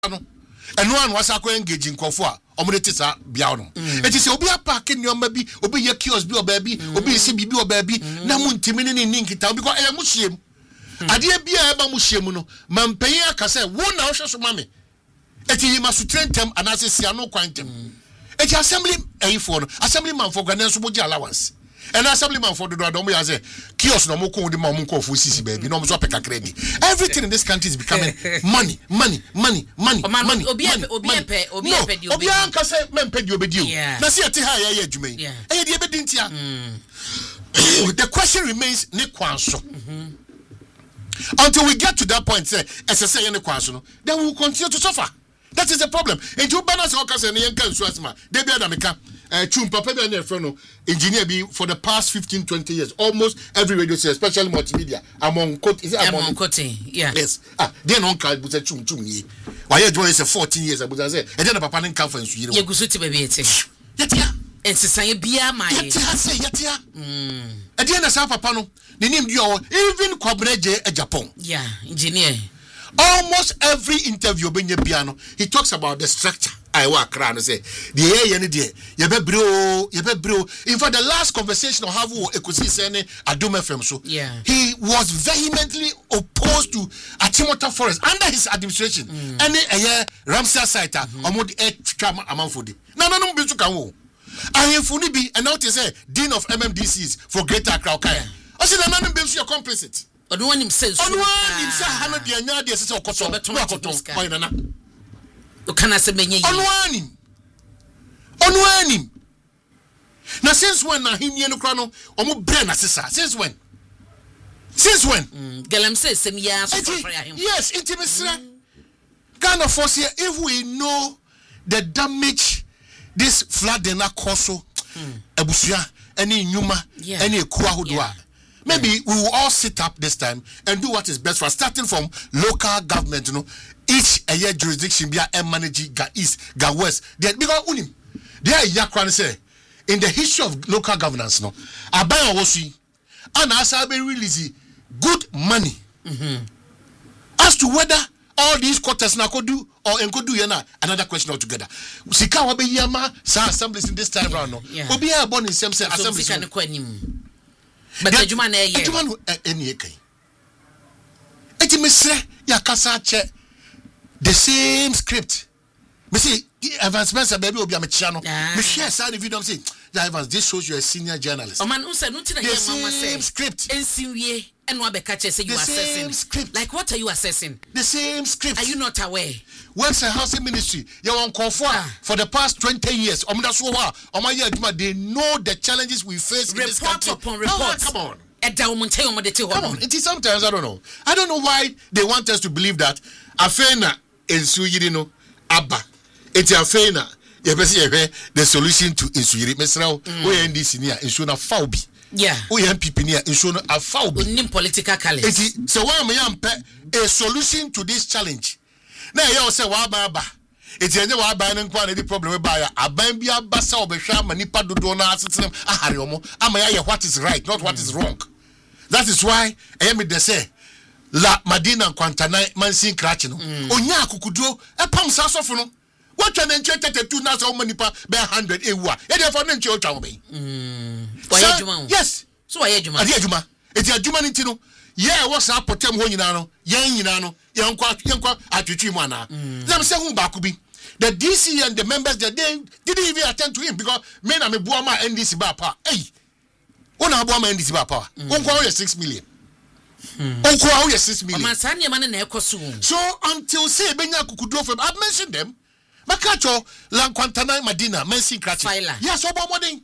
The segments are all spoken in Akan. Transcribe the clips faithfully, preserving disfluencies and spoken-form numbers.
no eno an wasa ko engage nkofo a omrete sa bia no eti se obi apark nioma bi obi ye kiosk bi oba bi obi se bibi oba bi na mu ntimi ne ni nkita because e mu hiem ade bia e ba mu hiem no mampanyin aka se wo na wo hweso mame eti yima su trentem anase sia no kwantem eti assembly eyifo no assembly man for gana so mo gi allowance and assemblyman for the do mo ya say kiosk no mo ko di ma mo ko fu sisi baby no mo so peka credit everything in this country is becoming money money money money money obi obi pe obi pe di obi an ka say men pe di obi di na see ati ha ya ya adwuma yi e di ebedi ntia the question remains ne kwanso until we get to that point say essay ne kwanso no then we will continue to suffer. That is the problem. And you balance all kinds of asthma. They be America. Uh, Chum Papa be na friend engineer be for the past fifteen twenty years. Almost every radio station, especially multimedia. Among quote is it among quoting? Yeah. Yes. Ah, they no call but say chum chum ye. Why you join say fourteen years ago say. And then Papa nen conference you. Ye gusuti be be ete. Yetia. Ensesa bia mai. Yetia say yetia. Mm. And then say Papa no. Ne nim di even Kwabreje e Japan. Yeah, engineer. Almost every interview benye piano he talks about the structure. I wa kra no say the air any there ye be bro ye be bro. In fact the last conversation I have with Ekosi Sene Adom F M so yeah. He was vehemently opposed to Achimota Forest under his administration. Mm. Any a Ramsar site omod e twam amanfodi na na no bi so kan wo ahemfuni bi and now they say dean of M M D Cs for Greater Accra Okaya o say na na no bi so complicit. Odo wanim sense odo wanim say hano de anya de say okoto okoto boy nana o kana se menye yi odo wanim odo wanim na since when na hinie no kra no omo brain asesa since when since when mm galam say sem ya so for him yes intimacy Ghana force here if we know the damage this flooding na cause abusua any nyuma any ekuwa hodoa. Maybe yeah. we will all sit up this time and do what is best for us, starting from local government, you know, each a year jurisdiction be a manage ga east, ga west. They, because unim, they are yakran say in the history of local governance, no, Abaya Wosi and Asabe release good money. Mm-hmm. As to whether all these quarters na could do or could do yana another question altogether. Sika wabe yama sa assemblies in this time yeah. round no. Obi a born in same say assemblies. But the Juma na ye. Juma no eni ekai. Eti mesre ya kasa che the same script. Me say Evans Spencer baby obi amechia no. Me share say the video say, "Yeah, Evans, this shows you a senior journalist." O man unse no tina ye mama say. The same script. Ensiwie eno abeka che say you the assessing. Script. Like what are you assessing? The same script. Are you not aware? Website Housing Ministry, you want call for ah. for the past twenty years. Omo so wa, omo ye aduma they know the challenges we face report in this country. Upon reports. Oh, come on. Come on, it is sometimes I don't know. I don't know why they want us to believe that Afena Ensuyiri no Abba. It's Afena. The solution to Ensuyiri. Mesrao, we N D C near Ensuna Faubi. Yeah. We N P P near Ensuna a Faubi. Nim political colors. It is so why me am a solution to this challenge. Now you say wa ba. It's a new abandoned quality problem by a bambia bassa or besham manipa do dona system a hariomo. Amaya what is right, not what is wrong. That is why I am the say La Madina Quantana Mansin Cratchino. Onya Kukudo, a pump sassofno. What can then check two now so many pa bear hundred a wa. And therefore, then you tell me. Yes. So I had you, my dear Juma. It's a Jumanitino. Yeah, what's up for Tem Honino, Yang Yinano, Young Quat, Young Quat, at Chimana. Let me say who Bakubi. The D C and the members that they didn't even attend to him because men are a Buama N D C Bapa. Hey, one of Buama N D C Bapa. One call you six million. One call you six million. So until say Benya Kukudo, I've mentioned them. Makacho, Lanquantana, Madina, Mensi Cratch. Yes, Obama.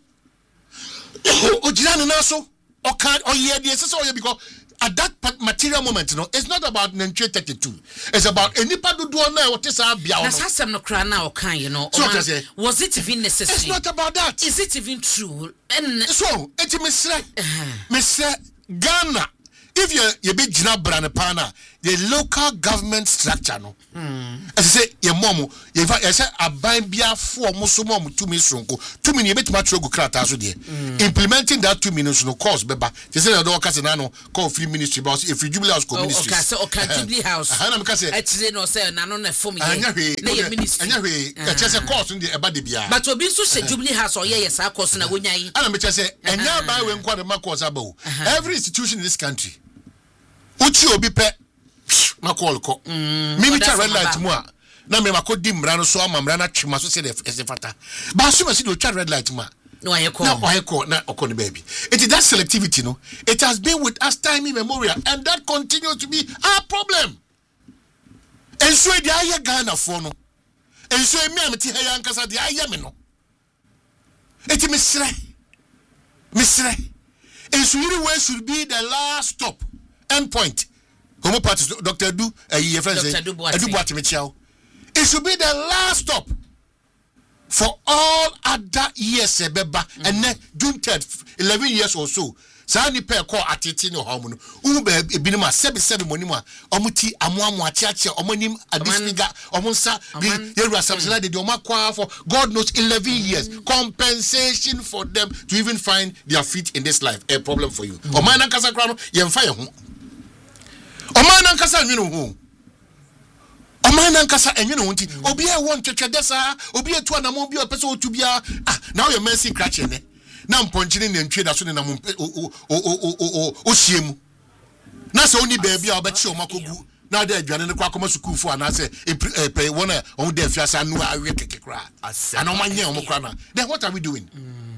Ojana Naso, or can't, or yeah, yes, or because. At that material moment, you know, it's not about nineteen thirty-two. It's about any part of the one what is our biao. That's some no crana or kind, you know. So was it even necessary? It's not about that. Is it even true? And so it's Mister Mister Ghana. If you you be Jina Branapana, the local government structure no as I say your mom you say aban bia for mo so mom two me sonko two me bet ma trogo krata so de implementing that two minutes no course beba they say the workers na no call free ministry but if you Jubilee House community okay so okay Jubilee House ana me ka say et say no say na no na form here na your ministry anya we e say course no de eba de bia but obi so say Jubilee House or ye sa course na wonya yi ana me say enya ba we nkwa de ma course aba every institution in this country uchi obi pe ma call ko military red light mu a na me makodi mra no so amamra na twema so se de fata ba so ma se do twa red light mu a no aye ko na aye ko na okoni baby it is that selectivity no it has been with us time immemorial and that continues to be our problem and so the aye Ghana for no and so me am ti ha yankasa de aye me no it misre misre and so really where should be the last stop end point Homo parties, Doctor Du, a year friend, Doctor Dubois, it should be the last stop for all other years, Beba, and then June third, eleven years or so. Sani per call at eighteen or Homo, Ube, Binima, seven seven monima, Omuti, Amwa, Chacha, Omonim, Adismiga, Omonsa, Yera Samsala, the Domakwa for God knows eleven years. Compensation for them to even find their feet in this life. A problem for you. Omana Casagrano, Yemfire. Omana nkasa nwene ho Omana nkasa enwene ho nti obi e won twetwede saa obi etu anam obi opese otu bia ah now your mercy crash ne na mponchine ne ntwe da so ne nam o o o o hiemu na se oni ba bia obechi o makogu na da adwane ne kwa akoma school fo ana se e wona on da afiasa no awe keke kra ana o manye o mokra na then what are we doing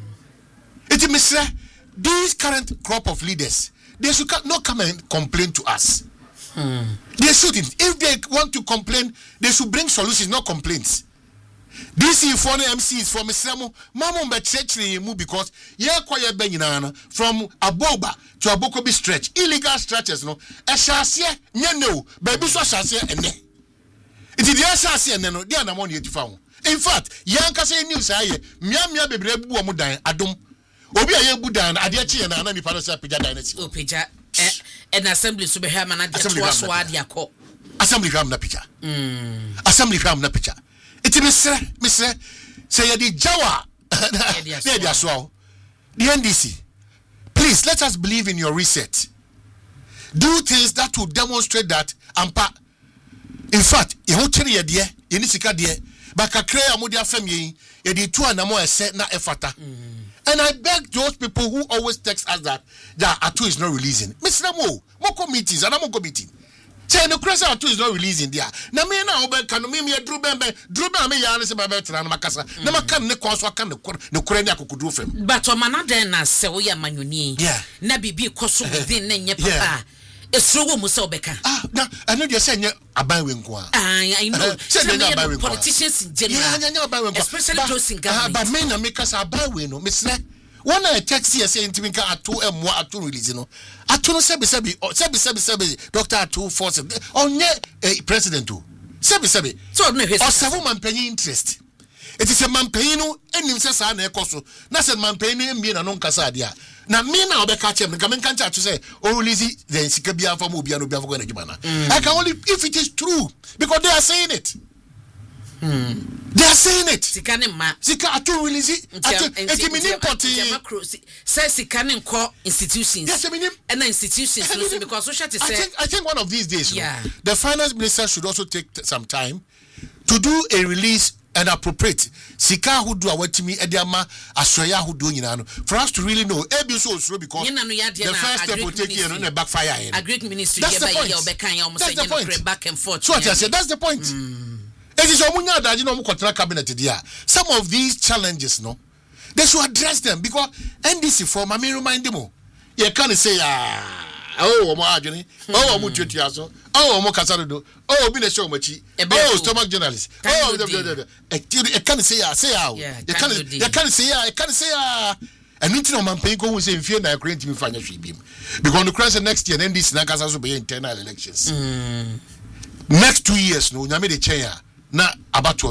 it is these current crop of leaders they should not come and complain to us. Hmm. They shouldn't. If they want to complain, they should bring solutions, not complaints. This is for the M Cs from Mister Mamo Mbechechli because yeah, quiet benina from Aboba to Abokobi stretch, illegal stretches, no. A chassis, no, baby so chassis and ne. It is the chassis and no, they are not money to found. In fact, Yanka say news aye, Mia Mia baby Buamudan, Adum. Obi aye budan adiachi na na nipa no se pija dynasty o pija eh an assembly so be hama na de to so adia ko assembly hama na pija mm assembly hama na pija iti misre misre say ye di jawa dey dia so the N D C please let us believe in your reset do things that will demonstrate that ampa in fact ye ho kire ye de ye ni sika de baka kre amodi afam ye ye di tu anamo ese na efata. And I beg those people who always text us that that Atu is not releasing. Mister Mo, Moko meetings, and I'm Moko meeting. Say no Cressa Atu is not releasing there. Na me na obe kanu me me Drew Bembe, Drew Bembe ya se baba tena na makasa. Na maka ne kwa so kan ne ne kure ne akukudru fam. But o manade na se wo ya manyoni. Na bibi koso within ne nye papa. Esro wo musa obeka. Ah, na I know you say nye abanwe nko a. Ah, I know. Say nye abanwe nko. Politicians in general. Yeah, nye abanwe nko. Especially those in government. But me na me kasa abanwe no, me say one I text here say ntimi ka Atu emo Atu release no. Atu no sebi sebi, sebi sebi sebi Doctor Atu force. Onye president o. Sebi sebi. So me hwese. O seven man penny interest. It is a man penny no enim se sa na ekoso. Na se man penny embie na no nkasa ade a. Na me na obeka chem nka me nka to say o release the sika bia fa mo bia no bia fa go na jibana. I can only if it is true because they are saying it. Hmm. They are saying it. Sika ne ma. Sika Atu release it. Ati minim party. Say sika ne nko institutions. Yes, minim. And institutions also because social to say. I think I think one of these days, yeah. know, the finance minister should also take t- some time to do a release and appropriate sika hudu awatimi ediama asroya hudu nyina no for us to really know ebi so osro because the first step will take you and the backfire in agric ministry that's the point that's the point back and forth so what I said that's the point mm. It is omunya daji no mu cabinet dia some of these challenges no they should address them because N D C for mami remind them you can't say ah oh omo adwene oh omo tuatua so oh omo kasado do oh obi na show machi oh stomach journalist oh e can say ah say ah you can you can say ah you can say ah and nothing on man pay go we say mfie na create me fanya hwe bim because the cross next year N D C na kasa so be internal elections mm. Next two years no nyame de chen ya na abato no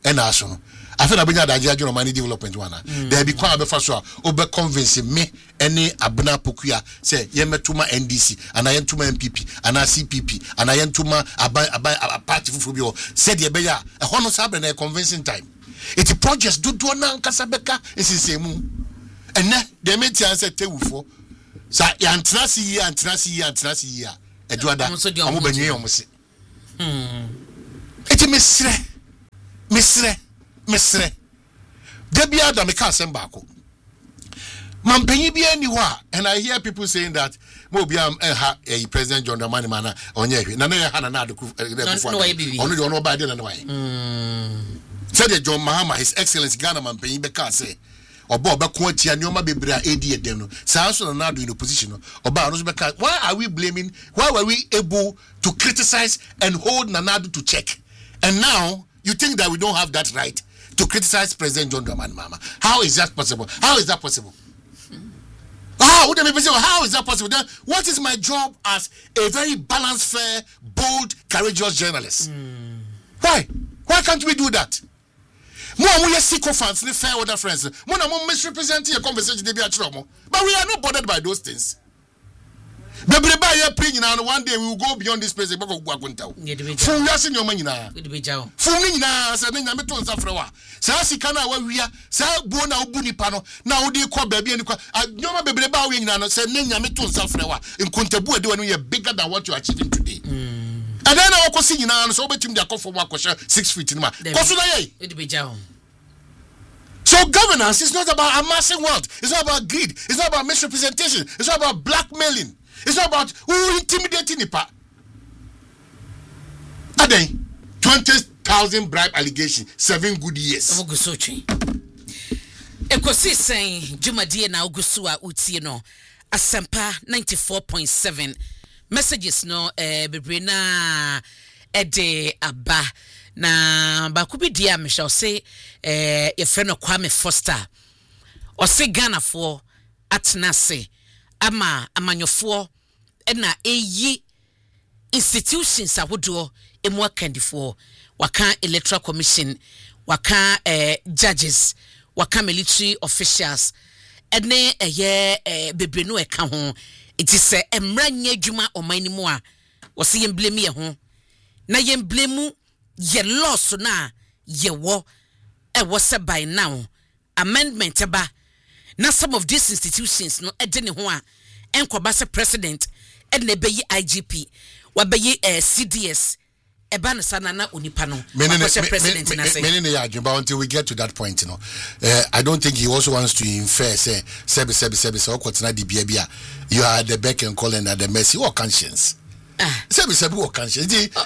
and aso I feel abenya da agya no money development wana there be kwa be fa so obe convince me any abuna pokua say ye metuma N D C and I yentuma M P P and I C P P and I yentuma aban aban party fufu bi o said ye be ya e ho no sabe na convincing time it projects do do na nkasa beka esisemu ene de meti answer tewufo sa yantrasi yi yantrasi yi yantrasi yi a eduada omo benye omo se hmm eti mesre mesre mesre debia da me ka semba ko mampanyi bia ni ho a and I hear people saying that mo bia am ha eh, President John Dramani Mahama onye hwe na na ya ha na na adeku ono de ono ba de na na why mm said John Mahama His Excellency Ghana mampanyi be ka say oba oba ko atia nyoma bebre a edi edem no saa so na do in opposition no oba no so be ka why are we blaming why were we able to criticize and hold Nanado to check and now you think that we don't have that right to criticize President John Dramani Mahama? How is that possible? How is that possible? How would they be saying, how is that possible? Then what is my job as a very balanced, fair, bold, courageous journalist? Mm. Why? Why can't we do that? More we are sycophants, the fair other friends. More and misrepresenting a conversation they be at trouble. But we are not bothered by those things. One day we will go beyond this place. From we are seeing your money now. From me now, say na me ton safrewa. Say sikana wa wia. Say buo na obuni pano. Na odi kwa baby and kwa. Nyoma bebre ba we nyina no say na me ton safrewa. Nkontabu ade wanu ye bigger than what you are achieving today. Mm. And then I go see nyina no so betim dia kofo mo akosha six feet ni ma. Koso na ye. Odi beja. So governance is not about amassing wealth. It's not about greed. It's not about misrepresentation. It's not about blackmailing. It's not about who intimidating Nipa. Ade twenty thousand bribe allegation, seven good years. Ogusochi. Ekosi saying Jumadie na Ogusua utie no. Asempa ninety-four point seven. Messages no eh bebre na ede aba na bakubi dia me shall say eh your friend Kwame Foster. O say Ghana for atnase ama amanyofo na eyi institutions awodo emu akandifo waka electoral commission waka eh, judges waka military officials ene eye eh, bebrenu eka ho it is a emranye adwuma omani mu a wo se yembleme ye ho na yemblemu ye loss na ye wo e wo se by now amendment ba na some of these institutions no edene ho a enkoba se president edne beyi I G P wa beyi uh, C D S eba no sana na onipa no president na say many ya adwumba until we get to that point, you know. uh, I don't think he also wants to infer say sebi sebi sebi so kwotena di bia bia you are the beck and call and at the mercy or conscience. Ah, sebi sebi or conscience.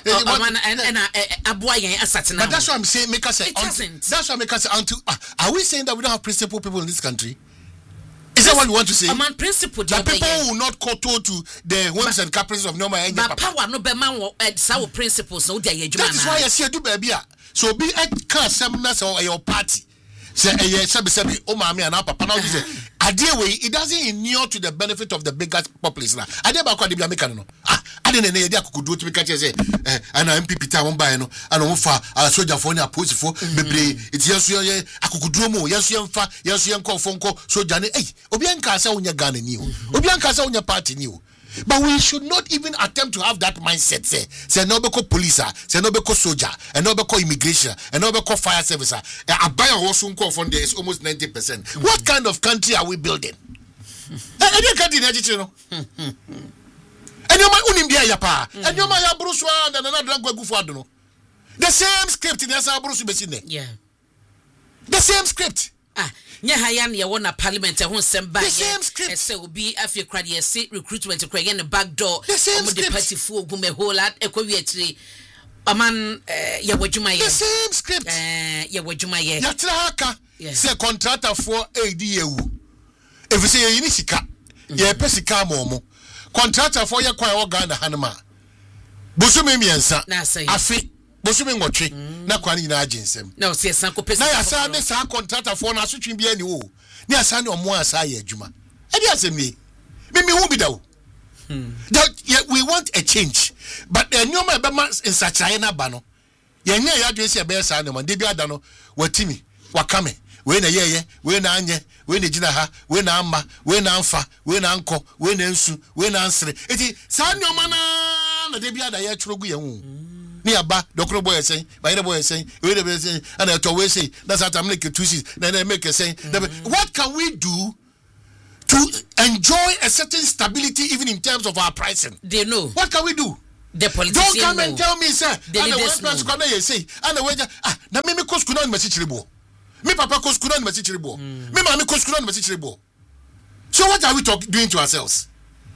But that's what I'm saying. Make us say that's what make us say until uh, are we saying that we don't have principled people in this country? Is that what you want to say? A man principle. That people will not kowtow to the whims and caprices of normal. But power no be man our principles. No, that is why I say do baby. So be a car seminars or your party. Say a sebi sebi o mami and papa now say idea way it doesn't inure to the benefit of the biggest populace na. Idea ba kwa de bia make no. Ah, ade na na ye dia kokodu to make say eh ana M P P ta won buy no ana won fa soldier for na police for bebre it yeso ye akokodu mo yeso ye mfa yeso ye nkofo nko soldier ne eh obi anka say wonya Ghana ni o obi anka say wonya party ni o. But we should not even attempt to have that mindset. Say, say no beko police, say no beko soldier, and no beko immigration, and no beko fire service. A buy a horse from there is almost ninety percent. Mm-hmm. What kind of country are we building? Any country in Egypt, and you might unimbia yapa, and you might have Bruce and another go for no. The same script in Yasa Bruce Besine. Yeah. The same script. Ah, nya hayan ya wona parliament e ho semba ye say obi afie krade ye say recruitment kra ye ne back door omo the party fu ogume holat e kwa wiatire aman ye wadwuma ye the same script eh ye wadwuma ye ya tra haka say contractor for A D A U if say ye ni sika ye pe sika momo contractor for ye kwan Uganda hanema bosome miensa afi bosumi ngotwe na kwani nyina agensem na o se san ko pesa na ya sa ne sa contractor for na asotwe bia ni wo ni asa ne omo asa ya adwuma e dia asem ni me me hu bi dawo that yeah, we want a change but the nyoma be ma in such na ba no yenya ya adwe se be sa ne man de bi ada no watimi wakame we na yeye we na anye we na gina ha we na amma we na amfa we na anko we na nsu we na ansere eti sa nyoma na na de bi ada ya churogu ye hu ni aba dokro boy sen ba boy sen we de sen and to we say that's how to make two seats then they make a say what can we do to enjoy a certain stability even in terms of our pricing? They know. What can we do? The politicians don't come know. and tell me, sir. The and the leaders West Bank corner you say, and the way ah, na me me koskuna on message rebo. Me papa koskuna on message rebo. Me mama koskuna on message rebo. So what are we talk, doing to ourselves?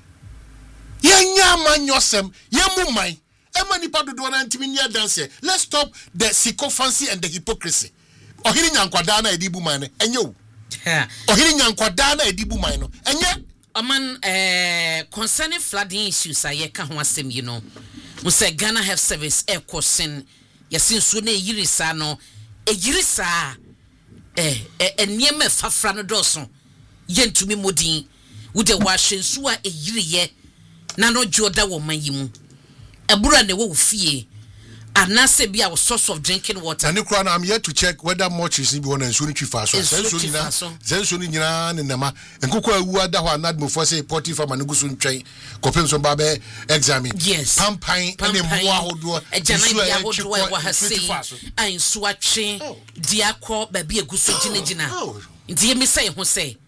Ye nya man yosem, ye mu mai. Ema nipa dodo na ntimi nya dance. Let's stop the sycophancy and the hypocrisy. Ohiri nyankwada na edibu man enye o. Ohiri nyankwada na edibu man no. Enye Oman eh concerning flooding issues aye ka ho asem you know. We say Ghana Health Service air question yasin so na yirisa no e yirisa eh eniema fafra no doso yentumi modin wo de wa hwensu a e yiriye na no joda wo mayimu ebura ne wo fie anase bia source of drinking water. And I'm here to check whether much is be on and soon chifa so sen so ni nyina ne nama enkoko awu ada ho anad mo for say forty farm anugu so ntwen kopem so ba be examine yes pampan ene mo ahodo ejana bia ahodo e wa hase an so atwe dia ko ba bia guso gina gina ndi me say ho say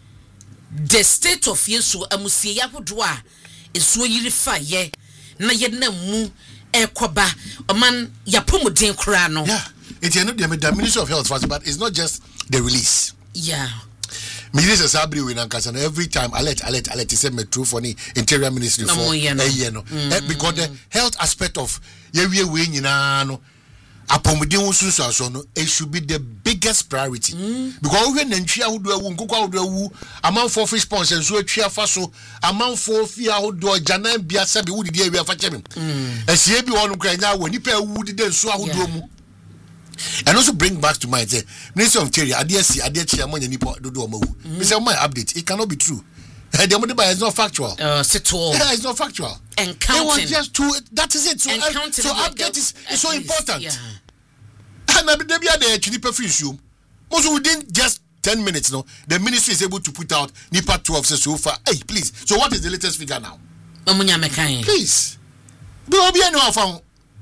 the state of yesu amusie yahodo a esuo yiri fa ye na ye na mu ekoba oman yapomuden kura no yeah it's not the Ministry of Health first, but it's not just the release. Yeah, Minister Sabri we nankasa every time alert alert alert is me true for the Interior Ministry for a year no because the health aspect of ye we we nyina no apomuden wonsunsu aso no it should be the biggest priority mm. because we nantwia hodo awu nkoko hodo awu amanfo fish ponds enso atwia fa so amanfo fia hodo jana bia sabe wudi dia wi afa chemi esie bi wonu kra nya wo nipa awu di de enso ahodo mu and also bring back to mind say Minister of Interior ade asi ade chia monya nipa dodo o mawu me say my update it cannot be true. The money by is not factual. Uh, yeah, it's not factual. And counting. It was just two. That is it. So, uh, so update is, is so important. Yeah. And I be there the Nipa free most within just ten minutes. No, the ministry is able to put out Nipa twelve says so far. Hey, please. So what is the latest figure now? Please. Do you know how found?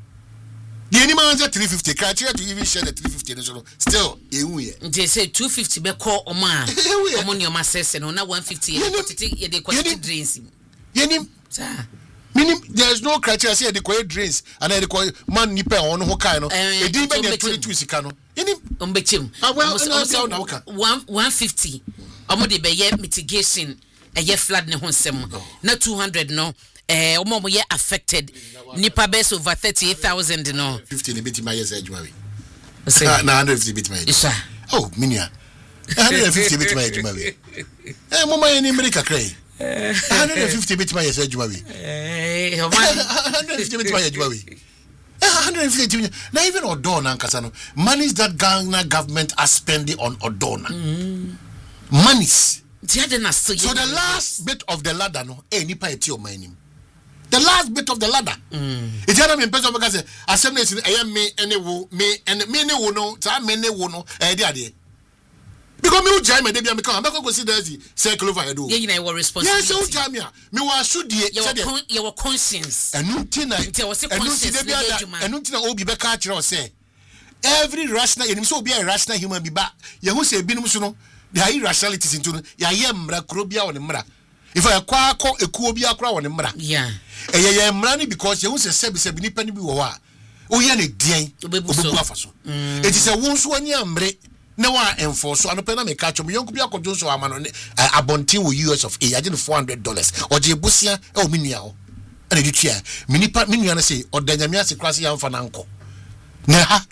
The animal answer three fifty. Criteria to even share the three fifty. Still, they say two fifty. Be call Oman. Oman your master no na one fifty. You dey quality drains. Yenim. Meaning there is no criteria. Say they quality drains and they call man nipa on ho kai no. E din be dey twenty-two sika no. Yenim. Ombechim. Ah well, na waka. one one fifty. Omo dey be ye mitigation. E ye flood ne ho nsem. Na two hundred no. Eh, omo mo ye affected. Nipa best over thirty-eight thousand no. fifty bit my yes ejuma we. Na one hundred fifty bit my. Isa. Oh, minia. one hundred fifty bit my ejuma we. Eh, mo my ni America cray. one hundred fifty bit my yes ejuma we. Eh, one hundred fifty bit my ejuma we. one hundred fifty. Now even Odona nkasa no. Monies that Ghana government are spending on Odona. Mm. Monies. So the last bit of the ladder no, eh nipa eti o mining. The last bit of the ladder. Mm. It's not me person because assembly is I me any wo me and me ne wo no, ta me ne wo no, eh dey ade. Because me wo jam me dey bia me come, me go see there circle over head o. Yeah, you know your responsibility. Yes, so jam ya. Me wa asudie, say your conscience. Enu ntina, enu ntina enu ntina obi be ka kire o say every rational, you so be a rational human be ba. Ye hu say binum so no, there are irrationalities into ya ye mra krobia on mra. If I kwa ko ekuo bia kra on mra. Yeah. Eh ye mra ni because ye hu say sebi sebi ni pani bi wo ha. O ye ne dien obebu afa so. It is a won so ani amre na wa enforce so anope na me ka chom yonku bia kojo so amano abontin wo U S of A agent four hundred dollars oje busia e o minua ho. Na di tua minipa minua na say odanyame ase kwase ya mfa na nko. Na ha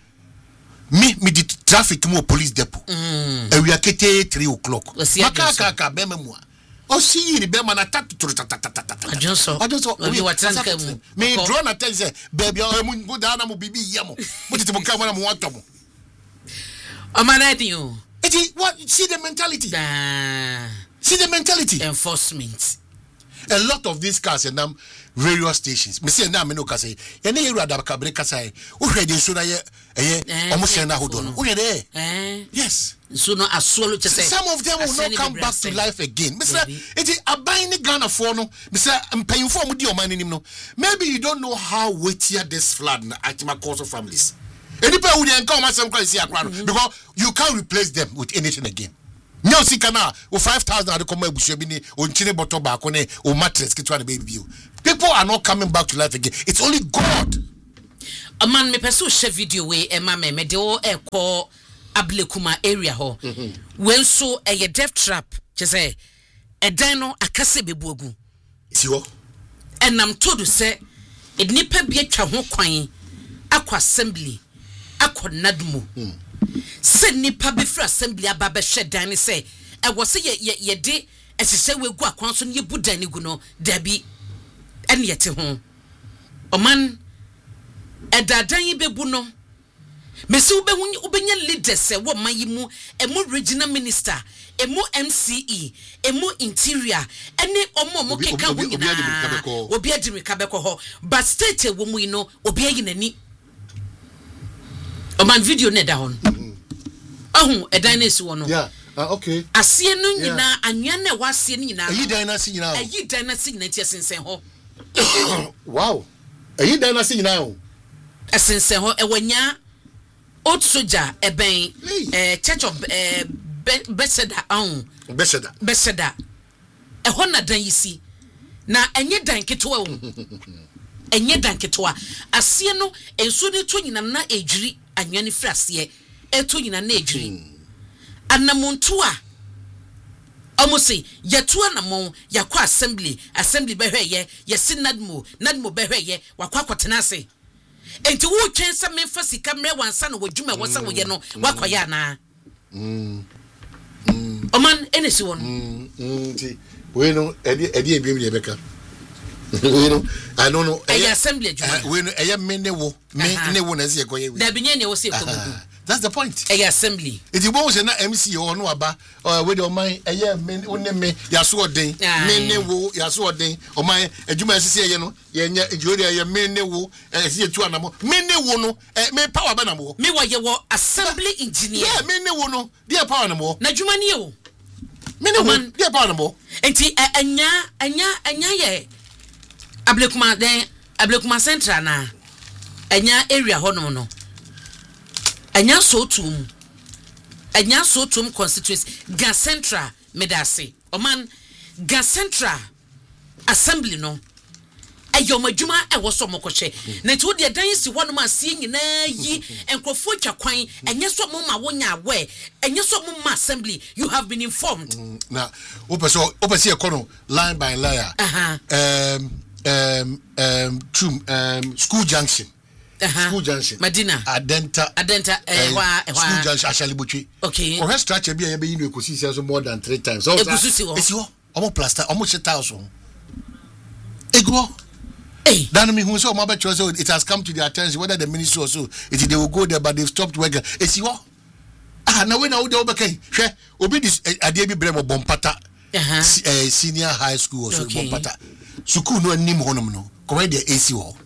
me me di traffic mo police depot. Mm. E wi akete three o'clock. Maka ka ka be mamu a. O see ni be mana tatu turu tata tata tata. Ajonso. Ajonso. We watanka mu. Me drone na tell say baby o mu go da na mu bibi yamo. Mo tete mo ka mo na mo watomo. Amanadi o. Eti what see the mentality. Da. See the mentality. Enforcement. A lot of these cars and um various stations. Me say na me no ka say. Ye ne yeru adabakabre ka say. Wo hwe de so na ye eh omo hye na hodo no. Wo hwe de eh. Yes. So no asolo che say. Some of them will not come back to life again. Me say it aban ni Ghana for no. Me say mpanyimfo mo di o man nim no. Maybe you don't know how weightier this flood na Atima cause of families. Any people who encounter masem kwa isi akra because you can't replace them with anything again. No sikana o five thousand ade come abusu bi ni o nchine bottle ba ko ne o mattress kitwa na baby you. People are not coming back to life again. It's only God. A man me person share video we e ma me me de o e ko Ablekuma area ho. When so a death trap che say e dan no akase bebuagu. Si ho. And I'm told to say e nipa bi atwa ho kwan akwa assembly akwa nadmu. Se nipa be fra assembly aba be hwe dan ni say e wo se ye ye de esese we gu akwan so ne budan ni gu no dabi ene yete ho oman e dadan yi bebu no mesi ube hu ubenya leaders e wo man yi mu e mu regional minister e mu M C E e mu interior ene omo mo keka hu nyina obi adimi kabeko ho but state wo mu yi no obi ayi nani oman video ne da hon ahun e dan na esi wo no yeah uh, okay asie no nyina anwa na wa asie no nyina ayi dan na si nyina ayi dan na si nyina ti asensen ho wow ayi dan na si nyina ho asensen ho e wanya old soldier eben eh church of eh Beseda on Beseda Beseda e ho na dan yisi na enye dan ketewa wo enye dan ketewa asie no enso ne to nyina na ejiri anwa ne frase e to nyina na ejiri anamuntu a almost yetu anamon yakwa assembly assembly behweye yesi nadmo nadmo behweye wakwa kwatena ase enti wo twen se memfa sika mre wansa na wadwuma wo sa wo ye no wakoya na mm mm oman enesi won mm mm we no edi edi ebiem ye beka we no I don't know e assembly adwuma we no e me ne wo me ne wo na se ekoye we da binye ne wo se ekogu. That's the point. A assembly. If you want to say M C or no aba or with your mind, a year men only me yasu odin, men wo yasu odin, or my a juma say you know, ye Julia ye men wo see two anamo, men wo no, me power banamo. Me wa ye wo assembly engineer. Yeah, men wo no, dear power no. Na juma ni o. Men man, dear power no. Enti anya anya anya ye. Ablekuma den Ablekuma central na. Anya area ho no no. Anya so tum anya so tum constituency Ga Central medase oman Ga Central assembly no ayo madwuma e wo so mokohwe na nti wo de dan si wono ma sie nyina yi enkrofo twa kwan anya so mo ma wonya awe anya so mo ma assembly you have been informed na wo person wo person e kono line by line um um um tum um school junction Uh-huh. School junction Medina Adenta Adenta eh wa eh school junction Ashali Buchi okay or her structure be be you go see so more than three times so it's you almost plaster almost tiles so ego eh dan me hu so mo be so it has come to their attention whether the ministry or so it they will go there but they've stopped working it's you ah na we na we dey obekay hwe obi dis ade bi brem bompata uh-huh senior high school or so bompata school no anim honum no come there A C wo